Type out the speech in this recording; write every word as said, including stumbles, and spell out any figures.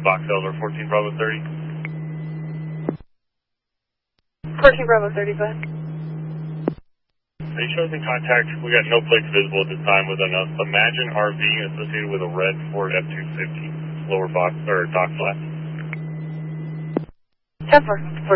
Box Elder, fourteen Bravo thirty. fourteen Bravo thirty, go ahead. Are you showing in contact? We got no plates visible at this time with an uh, Imagine R V associated with a red Ford F two fifty, lower box, or dock flat. ten four.